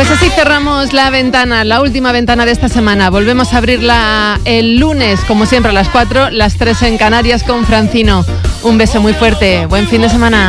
Pues así cerramos la ventana, la última ventana de esta semana. Volvemos a abrirla el lunes, como siempre, a las 4, las 3 en Canarias con Francino. Un beso muy fuerte. Buen fin de semana.